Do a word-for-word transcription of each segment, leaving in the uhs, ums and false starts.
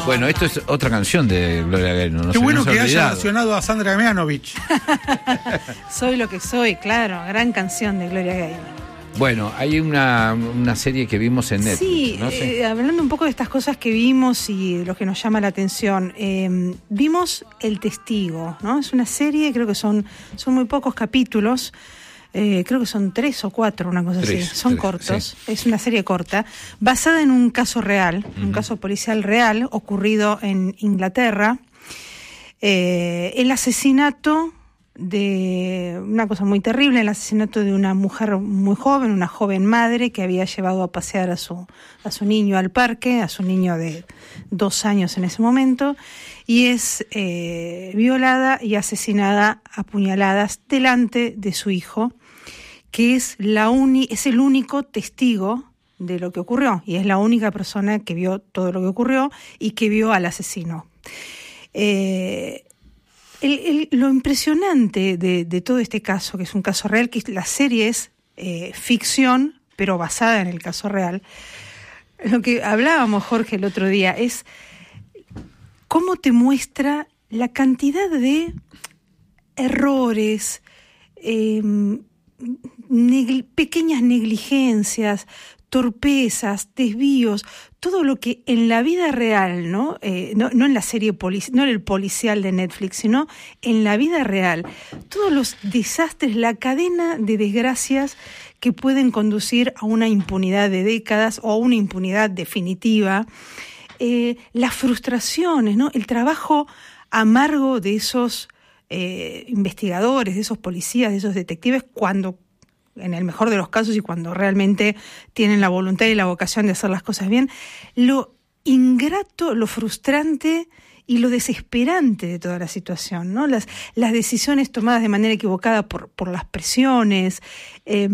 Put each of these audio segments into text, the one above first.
Bueno, esto es otra canción de Gloria Gaynor. No Qué bueno que olvidado. haya nacionado a Sandra Mianovich. Soy lo que soy, claro, gran canción de Gloria Gaynor. Bueno, hay una, una serie que vimos en Netflix. Sí, ¿no? Sí. Eh, hablando un poco de estas cosas que vimos y lo que nos llama la atención, eh, vimos El Testigo, ¿no? Es una serie, creo que son, son muy pocos capítulos, eh, creo que son tres o cuatro, una cosa Tres, así, son tres, cortos, sí. Es una serie corta, basada en un caso real, Uh-huh. un caso policial real, ocurrido en Inglaterra, eh, el asesinato de una cosa muy terrible, el asesinato de una mujer muy joven, una joven madre que había llevado a pasear a su a su niño al parque, a su niño de dos años en ese momento, y es eh, violada y asesinada a puñaladas delante de su hijo, que es la uni, es el único testigo de lo que ocurrió, y es la única persona que vio todo lo que ocurrió y que vio al asesino. Eh, El, el, lo impresionante de, de todo este caso, que es un caso real, que la serie es eh, ficción, pero basada en el caso real, lo que hablábamos, Jorge, el otro día, es cómo te muestra la cantidad de errores, eh, negli- pequeñas negligencias, torpezas, desvíos, todo lo que en la vida real, ¿no? Eh, no, no en la serie polici- no en el policial de Netflix, sino en la vida real, todos los desastres, la cadena de desgracias que pueden conducir a una impunidad de décadas o a una impunidad definitiva, eh, las frustraciones, ¿no? El trabajo amargo de esos eh, investigadores, de esos policías, de esos detectives, cuando en el mejor de los casos y cuando realmente tienen la voluntad y la vocación de hacer las cosas bien, lo ingrato, lo frustrante y lo desesperante de toda la situación, ¿no? Las, las decisiones tomadas de manera equivocada por, por las presiones. Eh,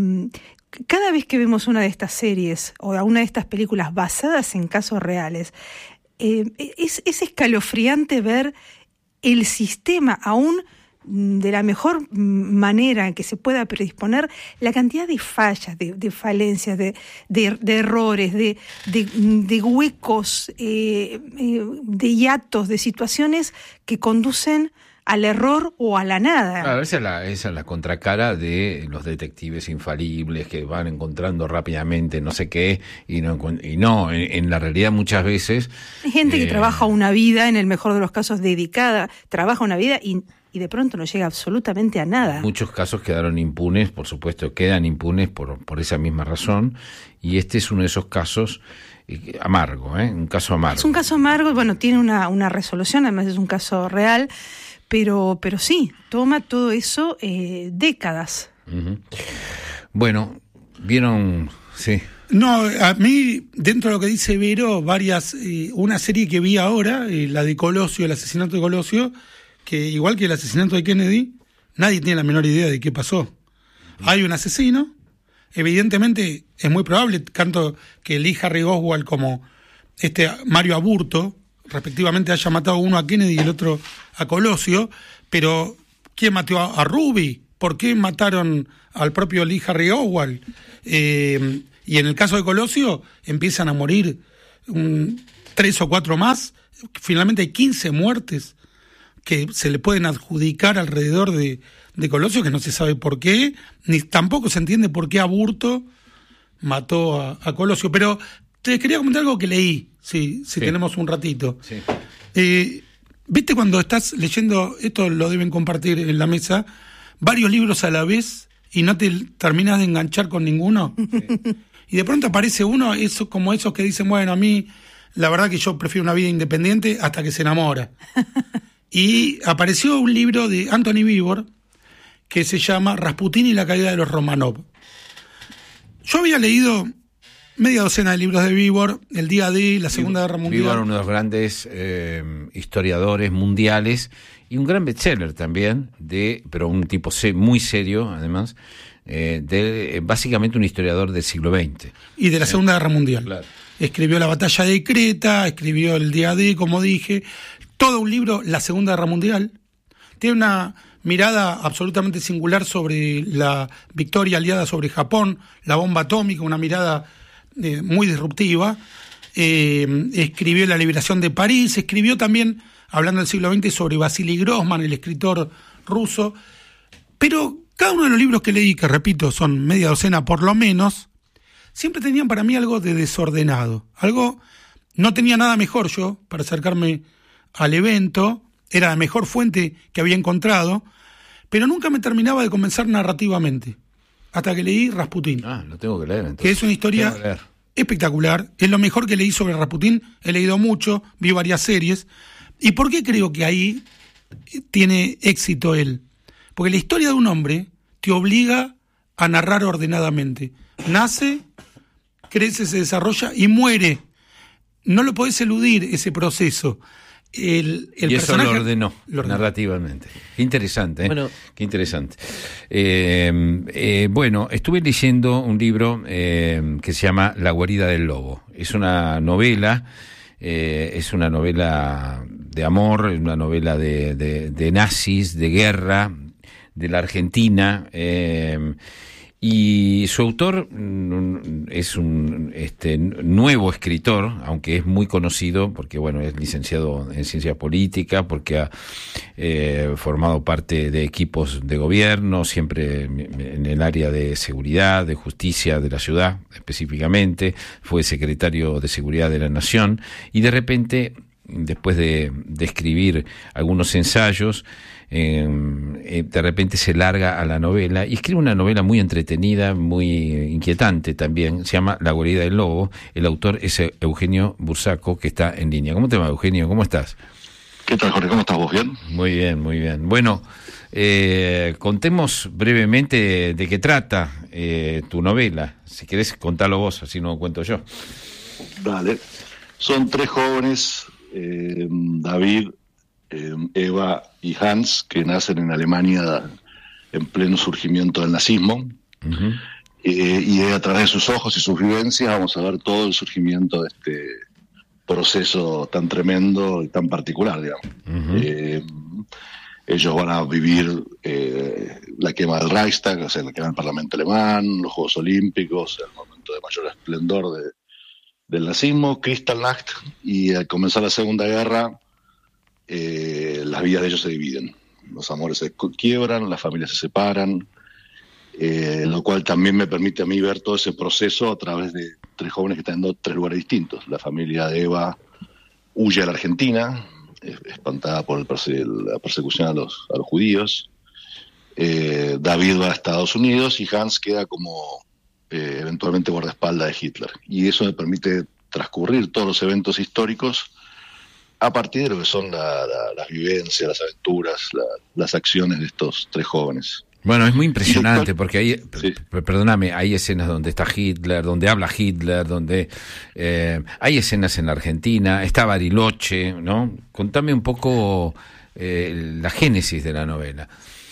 cada vez que vemos una de estas series o una de estas películas basadas en casos reales, eh, es, es escalofriante ver el sistema aún de la mejor manera en que se pueda predisponer, la cantidad de fallas, de, de falencias, de, de, de errores, de, de, de huecos, eh, eh, de hiatos, de situaciones que conducen al error o a la nada. Claro, esa es la, esa es la contracara de los detectives infalibles que van encontrando rápidamente no sé qué, y no, y no en, en la realidad muchas veces... Hay gente eh, que trabaja una vida, en el mejor de los casos dedicada, trabaja una vida y... y de pronto no llega absolutamente a nada. Muchos casos quedaron impunes, por supuesto, quedan impunes por, por esa misma razón, y este es uno de esos casos eh, amargo, ¿eh? Un caso amargo. Es un caso amargo, bueno, tiene una, una resolución, además es un caso real, pero, pero sí, toma todo eso eh, décadas. Uh-huh. Bueno, vieron, sí. No, a mí, dentro de lo que dice Vero, varias, eh, una serie que vi ahora, eh, la de Colosio, el asesinato de Colosio, que igual que el asesinato de Kennedy, nadie tiene la menor idea de qué pasó. Hay un asesino, evidentemente es muy probable, tanto que Lee Harvey Oswald como este Mario Aburto, respectivamente, haya matado uno a Kennedy y el otro a Colosio, pero ¿quién mató a, a Ruby? ¿Por qué mataron al propio Lee Harvey Oswald? Eh, y en el caso de Colosio empiezan a morir un, tres o cuatro más, finalmente hay quince muertes que se le pueden adjudicar alrededor de, de Colosio, que no se sabe por qué, ni tampoco se entiende por qué Aburto mató a, a Colosio. Pero te quería comentar algo que leí, si, si sí. tenemos un ratito. Sí. Eh, ¿Viste cuando estás leyendo, esto lo deben compartir en la mesa, varios libros a la vez y no te terminas de enganchar con ninguno? Sí. Y de pronto aparece uno, eso, como esos que dicen, bueno, a mí la verdad que yo prefiero una vida independiente hasta que se enamora. Y apareció un libro de Anthony Beevor que se llama Rasputín y la caída de los Romanov. Yo había leído media docena de libros de Beevor, el día de la Segunda Guerra Mundial. Beevor, uno de los grandes eh, historiadores mundiales y un gran bestseller también, de, pero un tipo muy serio además, eh, de eh, básicamente un historiador del siglo veinte. Y de la Segunda eh, Guerra Mundial. Claro. Escribió La Batalla de Creta, escribió el día de, como dije... Todo un libro, La Segunda Guerra Mundial. Tiene una mirada absolutamente singular sobre la victoria aliada sobre Japón, la bomba atómica, una mirada eh, muy disruptiva. eh, escribió La liberación de París, escribió también, hablando del siglo veinte, sobre Vasily Grossman, el escritor ruso, pero cada uno de los libros que leí, que repito, son media docena por lo menos, siempre tenían para mí algo de desordenado, algo, no tenía nada mejor yo para acercarme al evento, era la mejor fuente que había encontrado, pero nunca me terminaba de convencer narrativamente, hasta que leí Rasputín. Ah, lo tengo que leer entonces. Que es una historia espectacular, es lo mejor que leí sobre Rasputín, he leído mucho, vi varias series. ¿Y por qué creo que ahí tiene éxito él? Porque la historia de un hombre te obliga a narrar ordenadamente. Nace, crece, se desarrolla y muere. No lo podés eludir ese proceso. El, el y eso personaje lo ordenó, lo ordenó narrativamente. Qué interesante, ¿eh? Bueno, Qué interesante. Eh, eh, bueno, estuve leyendo un libro eh, que se llama La guarida del lobo. Es una novela, eh, es una novela de amor, una novela de, de, de nazis, de guerra, de la Argentina. Eh, Y su autor es un este, nuevo escritor, aunque es muy conocido porque bueno es licenciado en ciencias políticas, porque ha eh, formado parte de equipos de gobierno, siempre en el área de seguridad, de justicia de la ciudad específicamente, fue secretario de Seguridad de la Nación, y de repente, después de, de escribir algunos ensayos, Eh, eh, de repente se larga a la novela y escribe una novela muy entretenida, muy inquietante también, se llama La guarida del lobo. El autor es Eugenio Bursaco, que está en línea. ¿Cómo te va, Eugenio? ¿Cómo estás? ¿Qué tal, Jorge? ¿Cómo estás vos? ¿Bien? Muy bien, muy bien. Bueno, eh, contemos brevemente de, de qué trata eh, tu novela. Si querés contarlo vos, así no lo cuento yo. Dale. Son tres jóvenes, eh, David, Eh, Eva y Hans, que nacen en Alemania en pleno surgimiento del nazismo. Uh-huh. eh, y a través de sus ojos y sus vivencias vamos a ver todo el surgimiento de este proceso tan tremendo y tan particular, digamos. Uh-huh. eh, ellos van a vivir eh, la quema del Reichstag, o sea, la quema del Parlamento Alemán, los Juegos Olímpicos, el momento de mayor esplendor de, del nazismo, Kristallnacht, y al comenzar la Segunda Guerra Eh, las vidas de ellos se dividen, los amores se quiebran, las familias se separan, eh, lo cual también me permite a mí ver todo ese proceso a través de tres jóvenes que están en dos, tres lugares distintos. La familia de Eva huye a la Argentina, eh, espantada por el perse- la persecución a los, a los judíos. eh, David va a Estados Unidos y Hans queda como eh, eventualmente guardaespaldas de Hitler, y eso me permite transcurrir todos los eventos históricos a partir de lo que son la, la, las vivencias, las aventuras, la, las acciones de estos tres jóvenes. Bueno, es muy impresionante porque hay, sí. perdóname, hay escenas donde está Hitler, donde habla Hitler, donde eh, hay escenas en la Argentina, está Bariloche, ¿no? Contame un poco eh, la génesis de la novela.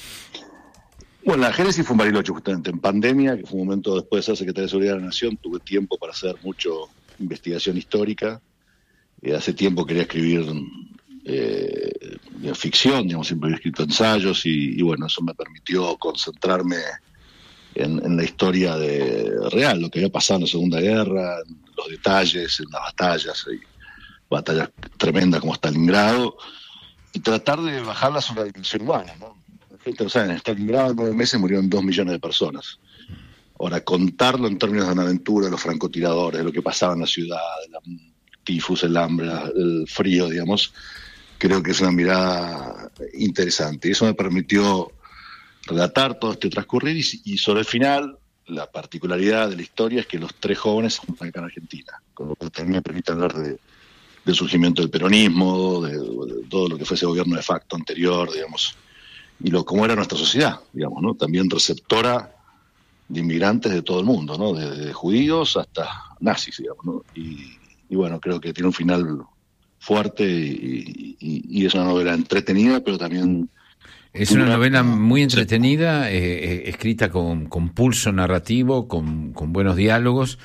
Bueno, la génesis fue en Bariloche, justamente en pandemia, que fue un momento después de ser secretario de Seguridad de la Nación, tuve tiempo para hacer mucho investigación histórica. Eh, hace tiempo quería escribir eh, ficción, digamos, siempre había escrito ensayos y, y bueno, eso me permitió concentrarme en, en la historia de real, lo que había pasado en la Segunda Guerra, en los detalles, en las batallas, y batallas tremendas como Stalingrado, y tratar de bajarla sobre la dimensión humana, ¿no? O sea, en Stalingrado en nueve meses murieron dos millones de personas. Ahora, contarlo en términos de una aventura, de los francotiradores, de lo que pasaba en la ciudad, de la tifus, el hambre, el frío, digamos, creo que es una mirada interesante. Y eso me permitió relatar todo este transcurrir y, y sobre el final, la particularidad de la historia es que los tres jóvenes se encuentran acá en Argentina, con lo que también me permite hablar de, del surgimiento del peronismo, de, de todo lo que fue ese gobierno de facto anterior, digamos, y lo cómo era nuestra sociedad, digamos, ¿no? También receptora de inmigrantes de todo el mundo, ¿no? Desde de judíos hasta nazis, digamos, ¿no? Y Y bueno, creo que tiene un final fuerte y, y, y es una novela entretenida, pero también... Es una novela muy entretenida, eh, eh, escrita con, con pulso narrativo, con, con buenos diálogos.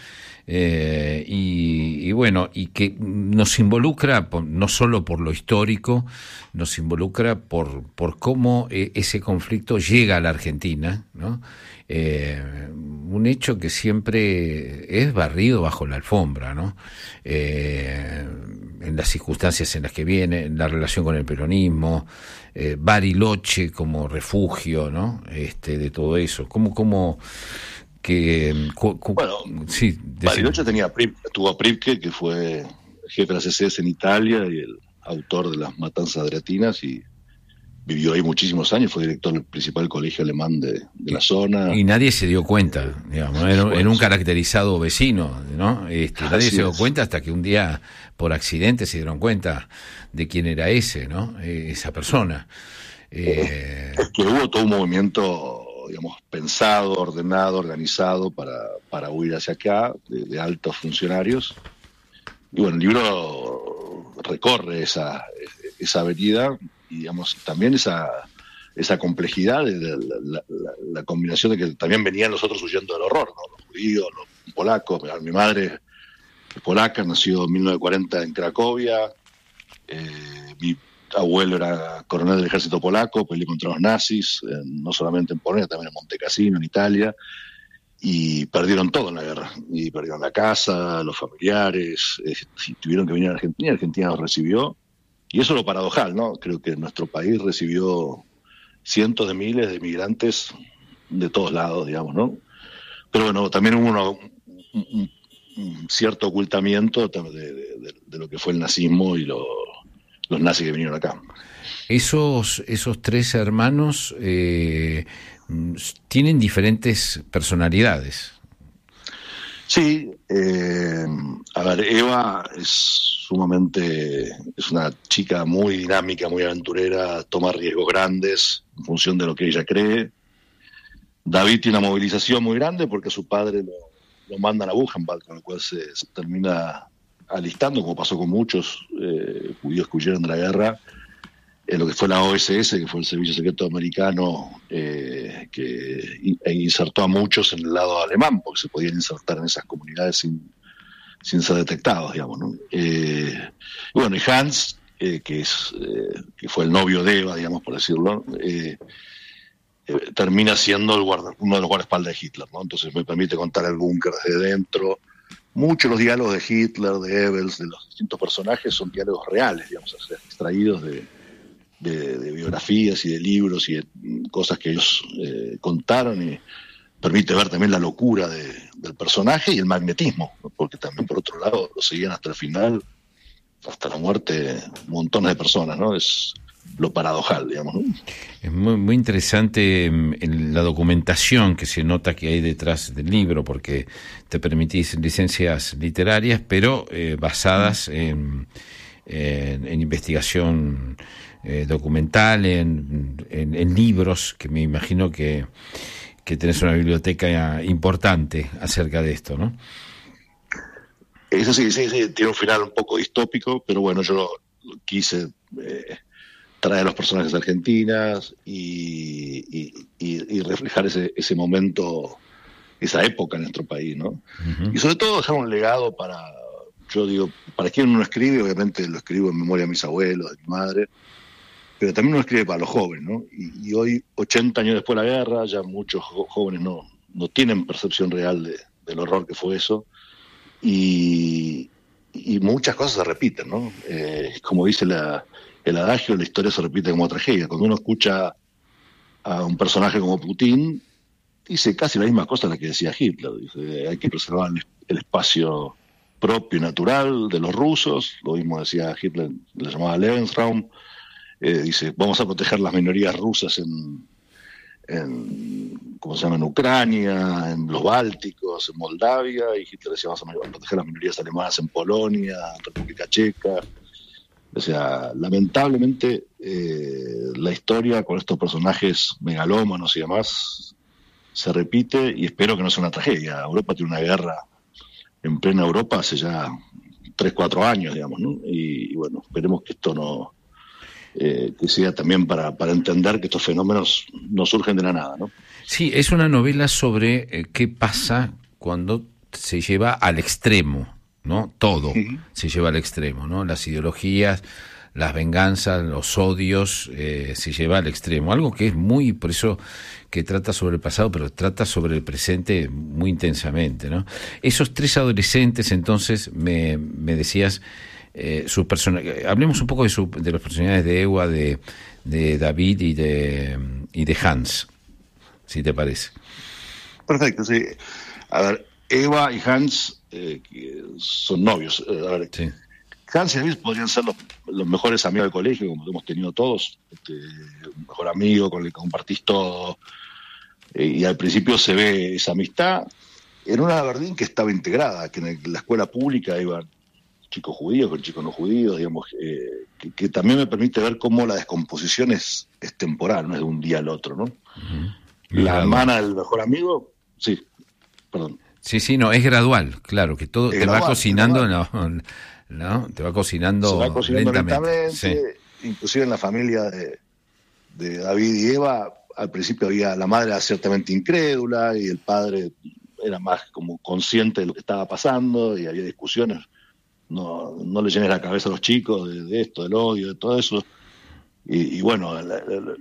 Eh, y, y bueno, y que nos involucra por, no solo por lo histórico, nos involucra por, por cómo eh, ese conflicto llega a la Argentina, ¿no? Eh, un hecho que siempre es barrido bajo la alfombra, ¿no? Eh, en las circunstancias en las que viene, en la relación con el peronismo, eh, Bariloche como refugio, ¿no? Este, de todo eso, cómo, cómo que cu, cu, bueno, sí, Bariloche tenía tuvo a Pripke, que fue jefe de las S S en Italia y el autor de las matanzas adriatinas, y vivió ahí muchísimos años, fue director del principal colegio alemán de, de la zona. Y nadie se dio cuenta, digamos, en, en un caracterizado vecino, ¿no? Este, nadie se dio es. cuenta hasta que un día, por accidente, se dieron cuenta de quién era ese, ¿no? Eh, esa persona. Eh... Es que hubo todo un movimiento, digamos, pensado, ordenado, organizado para, para huir hacia acá, de, de altos funcionarios. Y bueno, el libro recorre esa, esa avenida, y digamos, también esa, esa complejidad de, de la, la, la combinación de que también venían los otros huyendo del horror, ¿no? Los judíos, los polacos. Mi madre es polaca, nació en mil novecientos cuarenta en Cracovia. Eh, mi abuelo era coronel del ejército polaco, peleó contra los nazis, eh, no solamente en Polonia, también en Monte Cassino, en Italia, y perdieron todo en la guerra. Y perdieron la casa, los familiares, eh, tuvieron que venir a Argentina, Argentina los recibió. Y eso es lo paradojal, ¿no? Creo que nuestro país recibió cientos de miles de migrantes de todos lados, digamos, ¿no? Pero bueno, también hubo uno, un, un cierto ocultamiento de, de, de, de lo que fue el nazismo y lo, los nazis que vinieron acá. Esos, esos tres hermanos eh, tienen diferentes personalidades. Sí, eh, a ver, Eva es sumamente, es una chica muy dinámica, muy aventurera, toma riesgos grandes en función de lo que ella cree. David tiene una movilización muy grande porque su padre lo, lo mandan a Buchenwald, con lo cual se, se termina alistando, como pasó con muchos eh, judíos que huyeron de la guerra, en lo que fue la O S S, que fue el Servicio Secreto Americano, eh, que insertó a muchos en el lado alemán, porque se podían insertar en esas comunidades sin, sin ser detectados, digamos, ¿no? Eh, y bueno, y Hans, eh, que, es, eh, que fue el novio de Eva, digamos, por decirlo, eh, eh, termina siendo el guarda, uno de los guardaespaldas de Hitler, ¿no? Entonces me permite contar el búnker desde dentro. Muchos de los diálogos de Hitler, de Goebbels, de los distintos personajes son diálogos reales, digamos, o sea, extraídos de De, de biografías y de libros y de cosas que ellos eh, contaron, y permite ver también la locura de, del personaje y el magnetismo, ¿no? Porque también por otro lado lo seguían hasta el final, hasta la muerte, montones de personas, ¿no? Es lo paradojal, digamos, ¿no? Es muy, muy interesante en la documentación que se nota que hay detrás del libro, porque te permitís licencias literarias, pero eh, basadas en, en, en investigación Eh, documental, en, en, en libros, que me imagino que, que tenés una biblioteca importante acerca de esto, ¿no? Eso sí, sí, sí, tiene un final un poco distópico, pero bueno, yo lo, lo quise eh, traer a los personajes argentinos y, y, y, y reflejar ese, ese momento, esa época en nuestro país, ¿no? Uh-huh. Y sobre todo dejar un legado para, yo digo, para quien uno escribe, obviamente lo escribo en memoria de mis abuelos, de mi madre, pero también uno escribe para los jóvenes, ¿no? Y, y hoy, ochenta años después de la guerra, ya muchos jóvenes no, no tienen percepción real de, del horror que fue eso, y, y muchas cosas se repiten, ¿no? Eh, como dice la, el adagio, la historia se repite como tragedia. Cuando uno escucha a un personaje como Putin, dice casi la misma cosa la que decía Hitler. Dice, hay que preservar el, el espacio propio y natural de los rusos, lo mismo decía Hitler, le llamaba Lebensraum. Eh, dice, vamos a proteger las minorías rusas en, en, ¿cómo se llama?, en Ucrania, en los Bálticos, en Moldavia, y Hitler decía, vamos a proteger las minorías alemanas en Polonia, en República Checa. O sea, lamentablemente eh, la historia con estos personajes megalómanos y demás se repite, y espero que no sea una tragedia. Europa tiene una guerra en plena Europa hace ya tres, cuatro años, digamos, ¿no? Y, y bueno, esperemos que esto no... Eh, que sea también para, para entender que estos fenómenos no surgen de la nada, ¿no? Sí, es una novela sobre eh, qué pasa cuando se lleva al extremo, ¿no? Todo Uh-huh. se lleva al extremo, ¿no? Las ideologías, las venganzas, los odios, eh, se lleva al extremo. Algo que es muy, por eso que trata sobre el pasado, pero trata sobre el presente muy intensamente, ¿no? Esos tres adolescentes, entonces, me, me decías, eh, sus persona- hablemos un poco de, su, de los personajes de Ewa, de, de David y de, y de Hans, si te parece. Perfecto, sí. A ver, Eva y Hans eh, que son novios. Eh, a ver, Sí. Hans y David podrían ser los, los mejores amigos del colegio, como hemos tenido todos. Este, un mejor amigo con el que compartís todo. Eh, y al principio se ve esa amistad en una Aberdeen que estaba integrada, que en el- la escuela pública iban chicos judíos con chicos no judíos, digamos, eh, que, que también me permite ver cómo la descomposición es, es temporal, no es de un día al otro, ¿no? La Gradual. hermana del mejor amigo, sí, perdón. Sí, sí, no, es gradual, claro, que todo Es te va gradual, cocinando, es no, no, te va cocinando, Se va cocinando lentamente. lentamente, inclusive en la familia de, de David y Eva, al principio había, la madre era ciertamente incrédula y el padre era más como consciente de lo que estaba pasando y había discusiones. No, no le llenes la cabeza a los chicos de, de esto, del odio, de todo eso. Y, y bueno, la, la, la,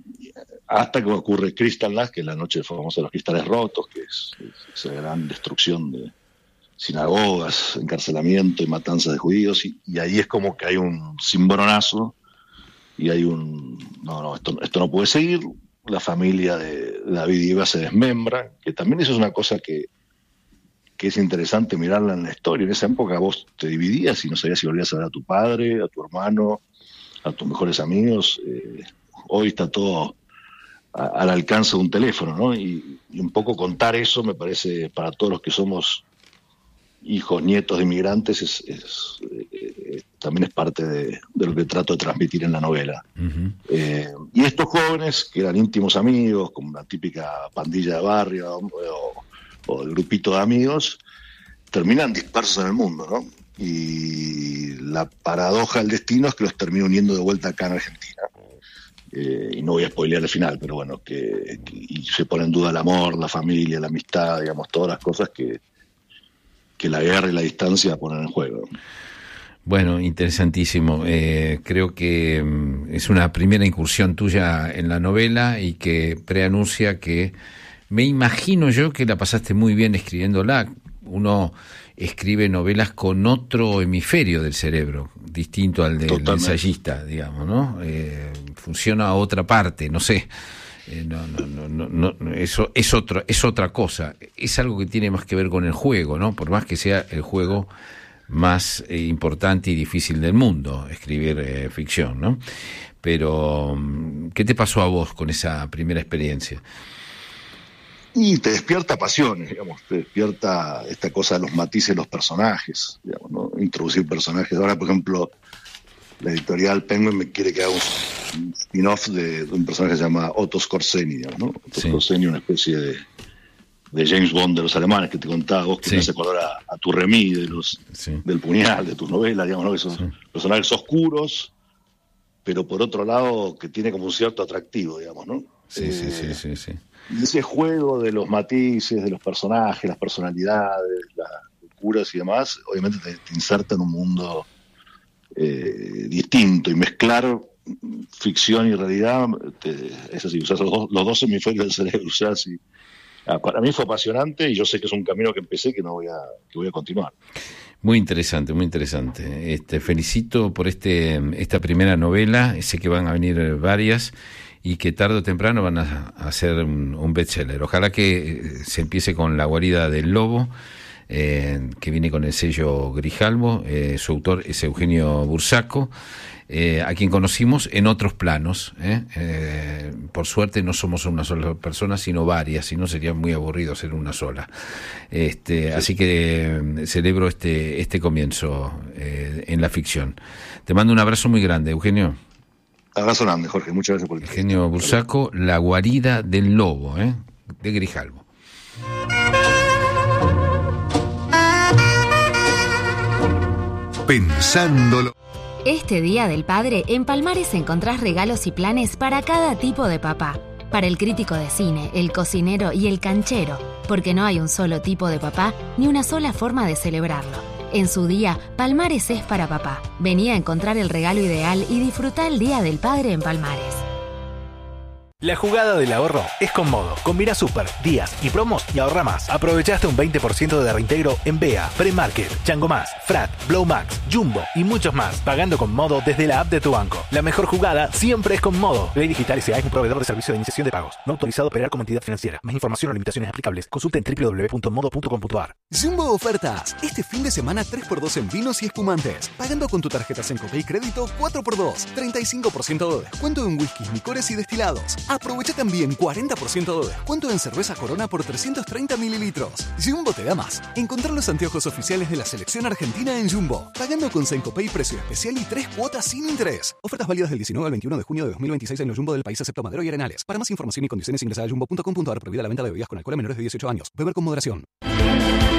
hasta que ocurre Kristallnacht, que es la noche famosa de los cristales rotos, que es, es esa gran destrucción de sinagogas, encarcelamiento y matanzas de judíos, y, y ahí es como que hay un cimbronazo y hay un, no, no, esto, esto no puede seguir. La familia de David y Eva se desmembra, que también eso es una cosa que que es interesante mirarla en la historia. En esa época vos te dividías y no sabías si volvías a ver a tu padre, a tu hermano, a tus mejores amigos. Eh, hoy está todo a, al alcance de un teléfono, ¿no? Y, y un poco contar eso me parece, para todos los que somos hijos, nietos de inmigrantes, es, es, eh, también es parte de, de lo que trato de transmitir en la novela. Uh-huh. Eh, y estos jóvenes, que eran íntimos amigos, como una típica pandilla de barrio, o, o el grupito de amigos, terminan dispersos en el mundo, ¿no? Y la paradoja del destino es que los termina uniendo de vuelta acá en Argentina. Eh, y no voy a spoilear el final, pero bueno, que, que y se pone en duda el amor, la familia, la amistad, digamos, todas las cosas que, que la guerra y la distancia ponen en juego. Bueno, interesantísimo. Eh, creo que mm, es una primera incursión tuya en la novela y que preanuncia que me imagino yo que la pasaste muy bien escribiéndola. Uno escribe novelas con otro hemisferio del cerebro, distinto al del Totalmente. ensayista, digamos, ¿no? Eh, funciona a otra parte, no sé. Eh, no, no, no, no, no, eso es otro, es otra cosa. Es algo que tiene más que ver con el juego, ¿no? Por más que sea el juego más eh, importante y difícil del mundo, escribir eh, ficción, ¿no? Pero, ¿qué te pasó a vos con esa primera experiencia? Y te despierta pasiones, digamos, te despierta esta cosa de los matices de los personajes, digamos, ¿no? Introducir personajes. Ahora, por ejemplo, la editorial Penguin me quiere que haga un, un spin-off de, de un personaje que se llama Otto Skorzeny, ¿no? Otto Sí. Skorzeny, una especie de, de James Bond de los alemanes que te contaba vos, que Sí. me hace acordar a, a tu Remy de los, Sí. del Puñal, de tus novelas, digamos, ¿no? Esos Sí. personajes oscuros, pero por otro lado que tiene como un cierto atractivo, digamos, ¿no? Sí, sí, sí, Eh, sí, sí. Y ese juego de los matices, de los personajes, las personalidades, las locuras y demás, obviamente te, te inserta en un mundo eh, distinto, y mezclar ficción y realidad, te, es así, usas los, dos- los dos hemisferios del cerebro, usás y, ah, para mí fue apasionante y yo sé que es un camino que empecé que no voy a, que voy a continuar. Muy interesante, muy interesante. Este, felicito por este esta primera novela, sé que van a venir varias y que tarde o temprano van a, a ser un, un bestseller. Ojalá que eh, se empiece con La guarida del lobo, eh, que viene con el sello Grijalbo. Eh, su autor es Eugenio Bursaco, eh, a quien conocimos en otros planos. ¿eh? Eh, por suerte no somos una sola persona, sino varias, si no sería muy aburrido ser una sola. Este, sí. Así que eh, celebro este, este comienzo eh, en la ficción. Te mando un abrazo muy grande, Eugenio. Abrazo grande, Jorge, muchas gracias por el Eugenio Bursaco, La guarida del lobo, ¿eh? de Grijalbo. Pensándolo. Este Día del Padre, en Palmares encontrás regalos y planes para cada tipo de papá. Para el crítico de cine, el cocinero y el canchero, porque no hay un solo tipo de papá ni una sola forma de celebrarlo. En su día, Palmares es para papá. Vení a encontrar el regalo ideal y disfruta el Día del Padre en Palmares. La jugada del ahorro es con Modo. Combina super, días y promos y ahorra más. Aprovechaste un veinte por ciento de reintegro en B E A, Premarket, Chango Más, Frat, Blow Max, Jumbo y muchos más. Pagando con Modo desde la app de tu banco. La mejor jugada siempre es con Modo. Ley Digital S A es un proveedor de servicio de iniciación de pagos. No autorizado a operar como entidad financiera. Más información o limitaciones aplicables. Consulta en doble u doble u doble u punto modo punto com punto a r. Jumbo Ofertas. Este fin de semana tres por dos en vinos y espumantes. Pagando con tu tarjeta Sencopay Crédito cuatro por dos. treinta y cinco por ciento de descuento en whiskies, licores y destilados. Aprovecha también cuarenta por ciento de descuento en cerveza Corona por trescientos treinta mililitros. Jumbo te da más. Encontrar los anteojos oficiales de la selección argentina en Jumbo. Pagando con Sencopay precio especial y tres cuotas sin interés. Ofertas válidas del diecinueve al veintiuno de junio de dos mil veintiséis en los Jumbo del país excepto Madero y Arenales. Para más información y condiciones ingresa a jumbo punto com punto a r. Prohibida la venta de bebidas con alcohol a menores de dieciocho años. Beber con moderación.